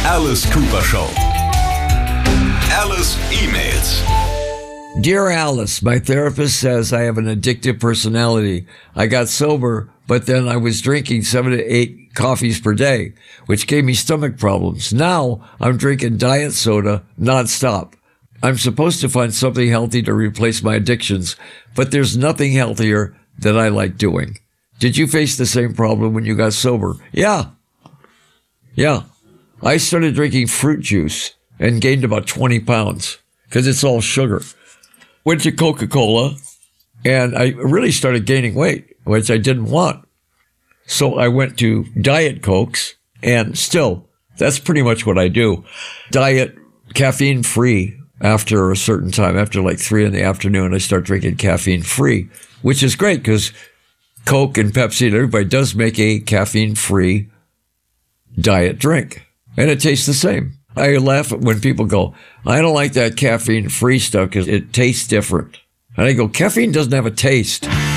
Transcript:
Alice Cooper Show. Alice emails. Dear Alice, my therapist says I have an addictive personality. I got sober, but then I was drinking 7 to 8 coffees per day, which gave me stomach problems. Now I'm drinking diet soda nonstop. I'm supposed to find something healthy to replace my addictions, but there's nothing healthier that I like doing. Did you face the same problem when you got sober? Yeah. I started drinking fruit juice and gained about 20 pounds because it's all sugar. Went to Coca-Cola and I really started gaining weight, which I didn't want. So I went to Diet Cokes, and still, that's pretty much what I do. Diet, caffeine-free after a certain time. After like 3 in the afternoon, I start drinking caffeine-free, which is great because Coke and Pepsi and everybody does make a caffeine-free diet drink, and it tastes the same. I laugh when people go, I don't like that caffeine-free stuff because it tastes different. And I go, caffeine doesn't have a taste.